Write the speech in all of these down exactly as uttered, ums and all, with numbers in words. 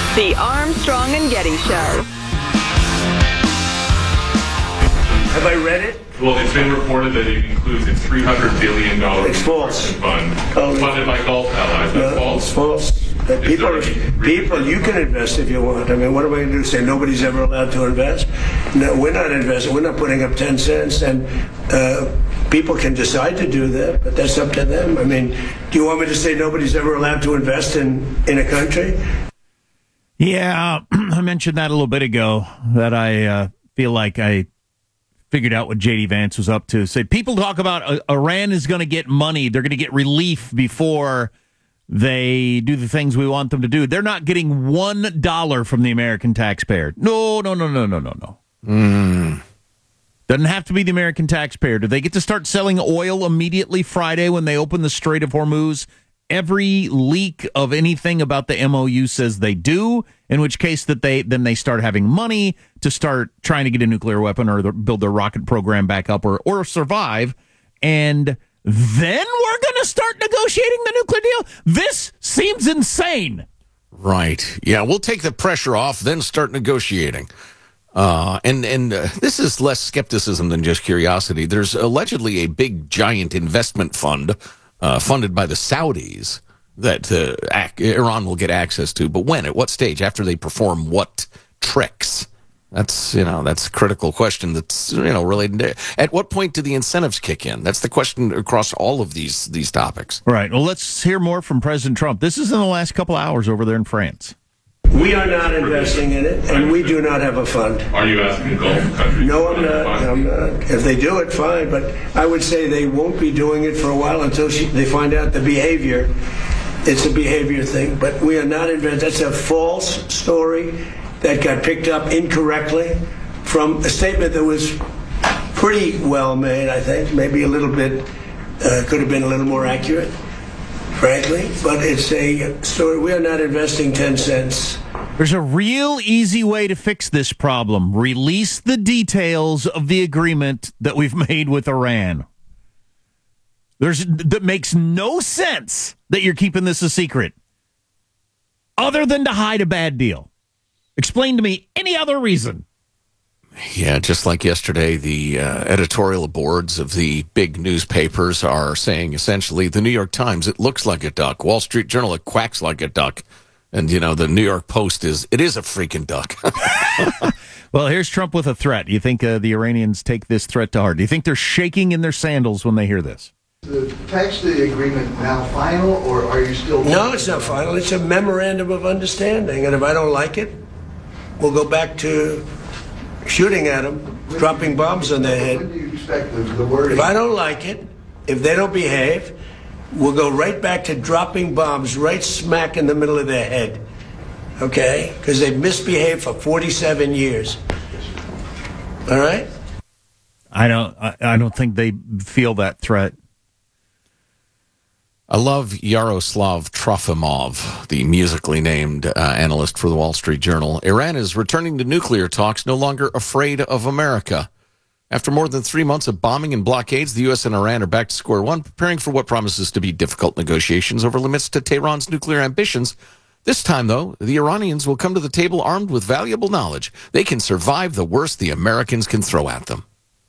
The Armstrong and Getty Show. Have I read it? Well, it's been reported that it includes a three hundred billion dollars It's false. fund Oh, funded by Gulf allies. That's No, false. it's false. Uh, Is People, there any reason people, for you that? can invest if you want. I mean, what am I going to do? Say nobody's ever allowed to invest? No, we're not investing. We're not putting up ten cents, and uh, people can decide to do that, but that's up to them. I mean, do you want me to say nobody's ever allowed to invest in, in a country? Yeah, I mentioned that a little bit ago, that I uh, feel like I figured out what J D Vance was up to. Say, people talk about uh, Iran is going to get money. They're going to get relief before they do the things we want them to do. They're not getting one dollar from the American taxpayer. No, no, no, no, no, no, no. Mm. Doesn't have to be the American taxpayer. Do they get to start selling oil immediately Friday when they open the Strait of Hormuz? Every leak of anything about the M O U says they do, in which case that they then they start having money to start trying to get a nuclear weapon or the, build their rocket program back up or, or survive. And then we're going to start negotiating the nuclear deal? This seems insane. Right. Yeah, we'll take the pressure off, then start negotiating. Uh, and and uh, this is less skepticism than just curiosity. There's allegedly a big, giant investment fund uh, funded by the Saudis that uh, ac- Iran will get access to. But when? At what stage? After they perform what tricks? That's, you know, that's a critical question that's, you know, related to, at what point do the incentives kick in? That's the question across all of these these topics. Right. Well, let's hear more from President Trump. This is in the last couple hours over there in France. We are not investing in it, and we do not have a fund. Are you asking Gulf countries? No, I'm to not. fund? I'm not. If they do it, fine. But I would say they won't be doing it for a while until she, they find out the behavior. It's a behavior thing. But we are not investing. That's a false story that got picked up incorrectly from a statement that was pretty well made, I think. Maybe a little bit, uh, could have been a little more accurate, frankly. But it's a story. We are not investing ten cents. There's a real easy way to fix this problem. Release the details of the agreement that we've made with Iran. There's that makes no sense that you're keeping this a secret, other than to hide a bad deal. Explain to me any other reason. Yeah, just like yesterday, the uh, editorial boards of the big newspapers are saying essentially the New York Times, it looks like a duck. Wall Street Journal, it quacks like a duck. And, you know, the New York Post is, it is a freaking duck. Well, here's Trump with a threat. Do you think uh, the Iranians take this threat to heart? Do you think they're shaking in their sandals when they hear this? The text of the agreement now final, or are you still... No, it's not final. It's a memorandum of understanding. And if I don't like it, we'll go back to shooting at them, dropping bombs on their When head. do you expect the, the word... If I don't like it, if they don't behave, we'll go right back to dropping bombs right smack in the middle of their head. Okay? Because they've misbehaved for forty-seven years. All right? I don't. I, I don't think they feel that threat. I love Yaroslav Trofimov, the musically named uh, analyst for the Wall Street Journal. Iran is returning to nuclear talks, no longer afraid of America. After more than three months of bombing and blockades, the U S and Iran are back to square one, preparing for what promises to be difficult negotiations over limits to Tehran's nuclear ambitions. This time, though, the Iranians will come to the table armed with valuable knowledge. They can survive the worst the Americans can throw at them.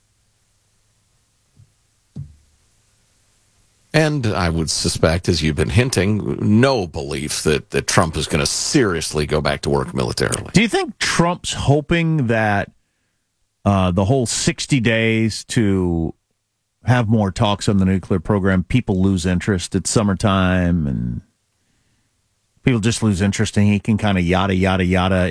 And I would suspect, as you've been hinting, no belief that, that Trump is going to seriously go back to work militarily. Do you think Trump's hoping that uh, the whole sixty days to have more talks on the nuclear program, people lose interest? It's summertime and people just lose interest, and he can kind of yada, yada, yada